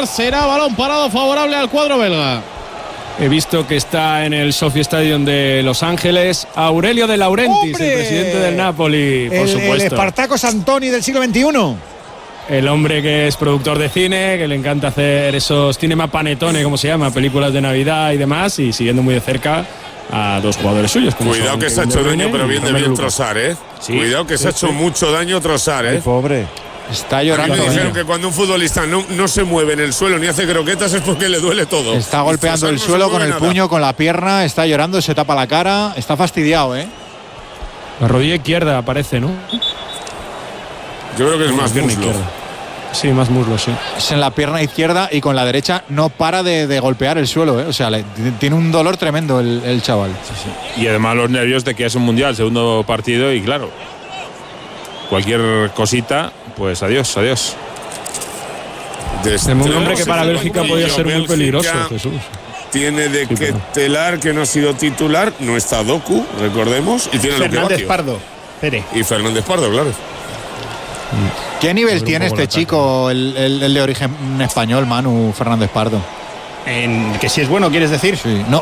Kuipers. Será balón parado favorable al cuadro belga. He visto que está en el Sophie Stadium de Los Ángeles Aurelio De Laurentiis, ¡hombre!, el presidente del Napoli, por supuesto. El Spartakos Antoni del siglo XXI. El hombre que es productor de cine, que le encanta hacer esos cinema panettone, como se llama, películas de Navidad y demás, y siguiendo muy de cerca a dos jugadores suyos. Cuidado que se ha hecho daño, pero viene bien Trossard, ¿eh? Sí, cuidado que se ha hecho mucho daño Trossard, ¿eh? Ay, pobre. Está llorando. A mí me dijeron que cuando un futbolista no se mueve en el suelo ni hace croquetas es porque le duele todo. Está golpeando el suelo con el puño, con la pierna, está llorando, se tapa la cara, está fastidiado, ¿eh? La rodilla izquierda aparece, ¿no? Yo creo que es más muslo. Sí, más muslo, sí. Es en la pierna izquierda y con la derecha no para de golpear el suelo, ¿eh? O sea, tiene un dolor tremendo el chaval. Sí. Y además los nervios de que es un mundial, segundo partido, y claro, cualquier cosita, pues adiós. Un hombre que para Bélgica podía ser muy peligroso, Jesús. Tiene de Ketelaar, que no ha sido titular, no está Doku, recordemos, y tiene Fernández Pardo. Y Fernández Pardo, claro. ¿Qué nivel tiene este chico, el de origen español, Manu Fernández Pardo? ¿Que si es bueno, quieres decir? Sí. No,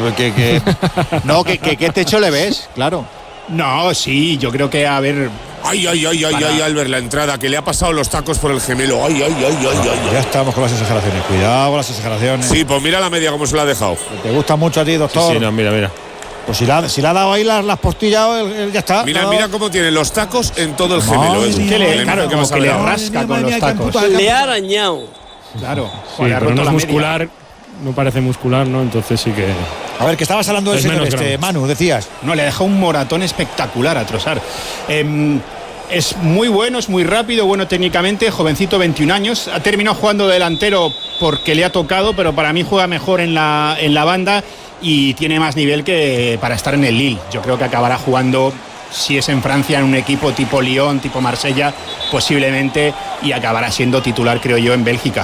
¿qué techo le ves? Claro. No, sí, yo creo que Ay, Albert, la entrada, que le ha pasado los tacos por el gemelo. Ay. Ya estamos con las exageraciones. Cuidado con las exageraciones. Sí, pues mira la media cómo se la ha dejado. ¿Te gusta mucho a ti, doctor? Sí, no, mira. Pues si le ha dado ahí las postillas, ya está. Mira cómo tiene los tacos en todo el gemelo. Como que le rasca con los tacos. Le ha arañado. Claro. Sí, pero no es muscular, no parece muscular, ¿no? Entonces sí que... A ver, que estabas hablando del señor Manu, decías. No, le deja un moratón espectacular a Trossard. Es muy bueno, es muy rápido, bueno técnicamente, jovencito, 21 años. Ha terminado jugando delantero porque le ha tocado, pero para mí juega mejor en la banda y tiene más nivel que para estar en el Lille. Yo creo que acabará jugando, si es en Francia, en un equipo tipo Lyon, tipo Marsella, posiblemente, y acabará siendo titular, creo yo, en Bélgica.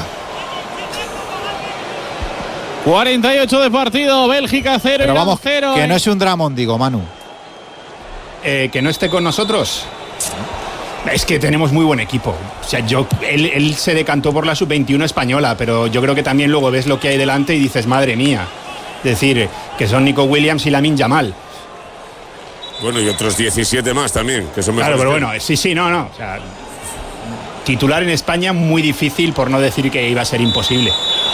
48 de partido, Bélgica 0. Pero vamos, 0. Que no es un dramón, digo, Manu. Que no esté con nosotros. Es que tenemos muy buen equipo. O sea, él se decantó por la sub-21 española, pero yo creo que también luego ves lo que hay delante y dices, madre mía. Es decir, que son Nico Williams y Lamine Yamal. Bueno, y otros 17 más también, que son mejores. Claro, pero bueno, sí, no. O sea, titular en España muy difícil, por no decir que iba a ser imposible.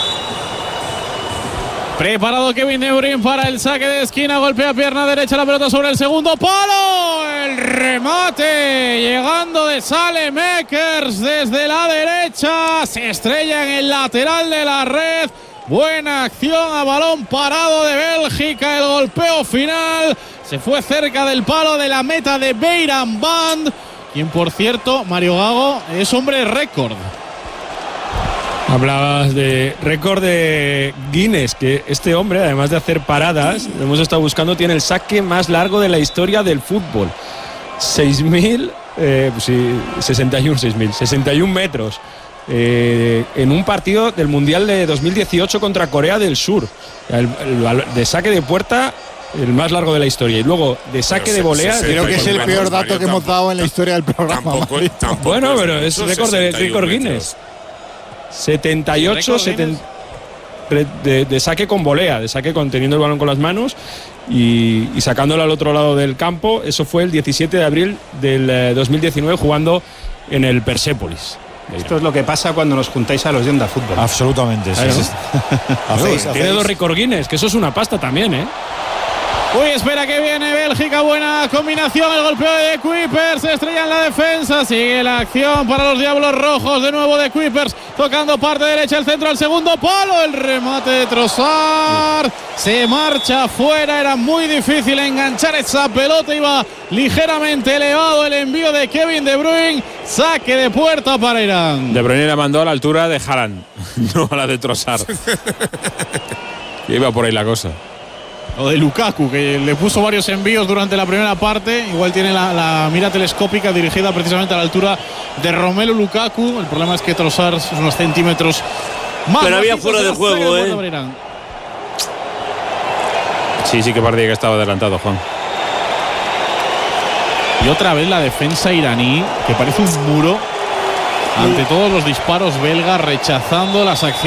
Preparado Kevin De Bruyne para el saque de esquina, golpea pierna derecha, la pelota sobre el segundo palo, el remate llegando de Saelemaekers desde la derecha, se estrella en el lateral de la red. Buena acción a balón parado de Bélgica, el golpeo final se fue cerca del palo de la meta de Beiran Band, quien por cierto, Mario Gago, es hombre récord. Hablabas de récord de Guinness, que este hombre, además de hacer paradas, lo hemos estado buscando, tiene el saque más largo de la historia del fútbol. 61 metros. En un partido del Mundial de 2018 contra Corea del Sur. De saque de puerta, el más largo de la historia. Y luego, de saque de volea... Creo que es el peor dato que hemos dado en la historia del programa. Tampoco bueno, pero es récord Guinness. 78 de saque con volea, de saque teniendo el balón con las manos y sacándolo al otro lado del campo. Eso fue el 17 de abril del 2019 jugando en el Persépolis. Esto es lo que pasa cuando nos juntáis a los de Onda Fútbol. Absolutamente, sí. Tiene 2 récord Guinness, que eso es una pasta también, ¿eh? Uy, espera que viene Bélgica, buena combinación, el golpeo de Kuipers, se estrella en la defensa, sigue la acción para los Diablos Rojos, de nuevo de Kuipers, tocando parte derecha, el centro al segundo palo, el remate de Trossard, se marcha afuera, era muy difícil enganchar esa pelota, iba ligeramente elevado el envío de Kevin De Bruyne, saque de puerta para Irán. De Bruyne la mandó a la altura de Haaland, no a la de Trossard. Iba por ahí la cosa. O de Lukaku, que le puso varios envíos durante la primera parte. Igual tiene la mira telescópica dirigida precisamente a la altura de Romelu Lukaku. El problema es que Trossard es unos centímetros más. Pero había fuera de juego, Sí, que parecía que estaba adelantado, Juan. Y otra vez la defensa iraní, que parece un muro ante todos los disparos belgas, rechazando las acciones.